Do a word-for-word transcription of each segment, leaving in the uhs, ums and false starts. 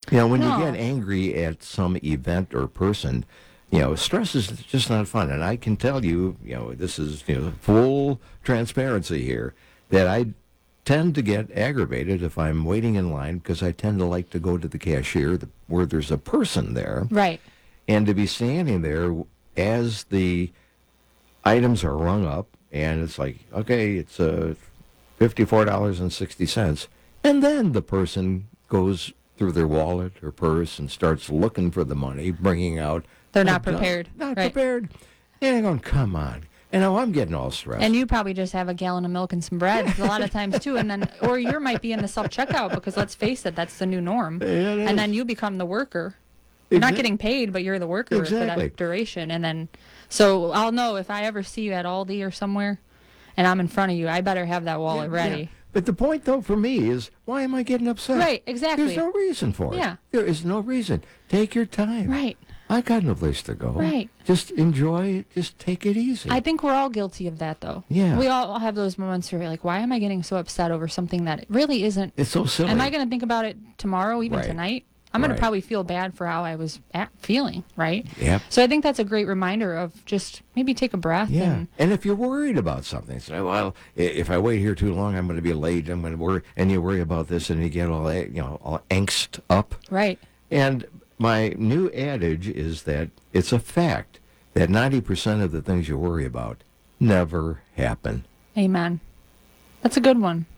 You know, when No. you get angry at some event or person, you know, stress is just not fun. And I can tell you, you know, this is, you know, full transparency here, that I tend to get aggravated if I'm waiting in line because I tend to like to go to the cashier the, where there's a person there. Right. And to be standing there as the items are rung up and it's like, okay, it's uh, fifty-four dollars and sixty cents. And then the person goes through their wallet or purse and starts looking for the money, bringing out. They're not a- prepared. Not Right. prepared. And I'm going, come on. And now I'm getting all stressed. And you probably just have a gallon of milk and some bread a lot of times too, and then or you might be in the self checkout because let's face it, that's the new norm. Yeah, it and is. then you become the worker. You're not Exact- getting paid, but you're the worker for Exactly. that duration. And then, so I'll know if I ever see you at Aldi or somewhere, and I'm in front of you, I better have that wallet Yeah, ready. yeah. But the point, though, for me is, why am I getting upset? Right, exactly. There's no reason for it. Yeah. There is no reason. Take your time. Right. I got no place to go. Right. Just enjoy it. Just take it easy. I think we're all guilty of that, though. Yeah. We all have those moments where you're like, why am I getting so upset over something that really isn't? It's so silly. Am I going to think about it tomorrow, even Right. tonight? I'm going Right. to probably feel bad for how I was at feeling, right? Yep. So I think that's a great reminder of just maybe take a breath. Yeah. And, And if you're worried about something, say, well, i- if I wait here too long, I'm going to be late. I'm going to worry. And you worry about this and you get all, a- you know, all angst up. right. And my new adage is that it's a fact that ninety percent of the things you worry about never happen. Amen. That's a good one.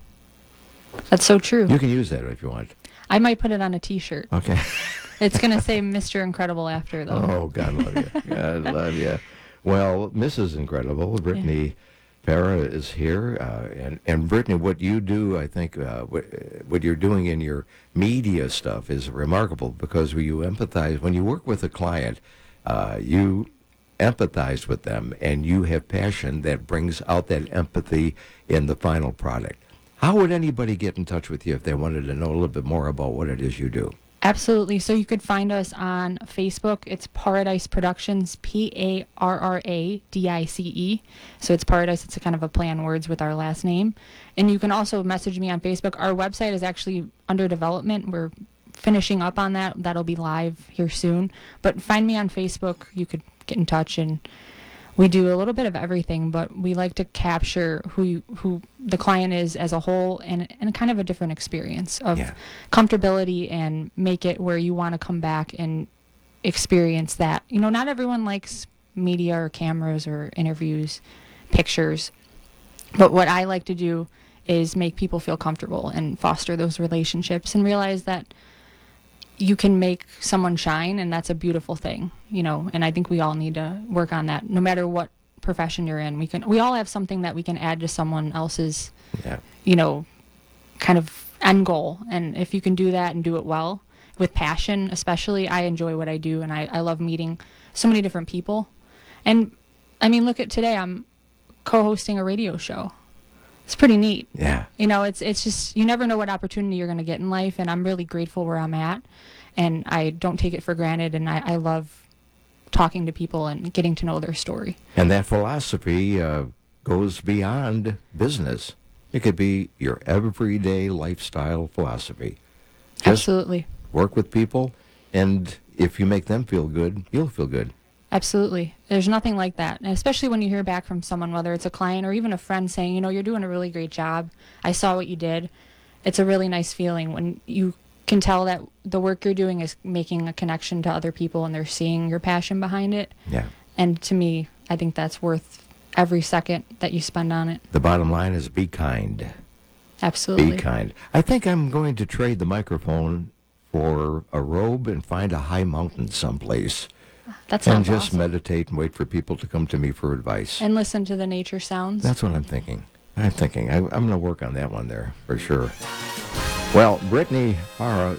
That's so true. You can use that if you want. I might put it on a T-shirt. Okay. It's going to say Mister Incredible after, though. Oh, God love you. God love you. Well, Missus Incredible, Brittany Para is here. Uh, and, and Brittany, what you do, I think, uh, what, what you're doing in your media stuff is remarkable because when you empathize, when you work with a client, uh, you empathize with them and you have passion that brings out that empathy in the final product. How would anybody get in touch with you if they wanted to know a little bit more about what it is you do? Absolutely. So you could find us on Facebook. It's Paradise Productions, P A R R A D I C E. So it's Paradise. It's a kind of a play on words with our last name. And you can also message me on Facebook. Our website is actually under development. We're finishing up on that. That'll be live here soon. But find me on Facebook. You could get in touch, and we do a little bit of everything, but we like to capture who you, who the client is as a whole and, and kind of a different experience of Yeah. comfortability and make it where you want to come back and experience that. You know, not everyone likes media or cameras or interviews, pictures, but what I like to do is make people feel comfortable and foster those relationships and realize that you can make someone shine, and that's a beautiful thing, you know, and I think we all need to work on that no matter what profession you're in. We can we all have something that we can add to someone else's, Yeah. you know, kind of end goal. And if you can do that and do it well with passion, especially, I enjoy what I do, and I, I love meeting so many different people. And I mean, look at today, I'm co-hosting a radio show. It's pretty neat. Yeah. You know, it's it's just, you never know what opportunity you're going to get in life, and I'm really grateful where I'm at, and I don't take it for granted, and I, I love talking to people and getting to know their story. And that philosophy uh, goes beyond business. It could be your everyday lifestyle philosophy. Just Absolutely. work with people, and if you make them feel good, you'll feel good. Absolutely. There's nothing like that. And especially when you hear back from someone, whether it's a client or even a friend saying, you know, you're doing a really great job. I saw what you did. It's a really nice feeling when you can tell that the work you're doing is making a connection to other people and they're seeing your passion behind it. Yeah. And to me, I think that's worth every second that you spend on it. The bottom line is be kind. Absolutely. Be kind. I think I'm going to trade the microphone for a robe and find a high mountain someplace. That sounds And just awesome. meditate and wait for people to come to me for advice. And listen to the nature sounds. That's what I'm thinking. I'm thinking. I, I'm going to work on that one there for sure. Well, Brittany Para,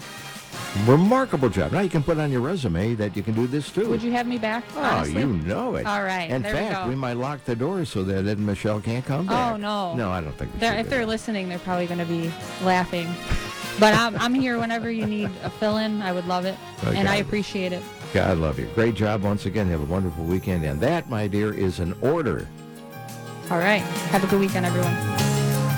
remarkable job. Now you can put on your resume that you can do this too. Would you have me back? Oh, honestly? you know it. All right, In there we fact, go. we might lock the door so that Ed and Michelle can't come back. Oh, no. No, I don't think we They're, should if do they're that. listening, they're probably going to be laughing. But I'm, I'm here whenever you need a fill-in. I would love it. Okay. And I appreciate it. God love you. Great job once again. Have a wonderful weekend. And that, my dear, is an order. All right. Have a good weekend, everyone.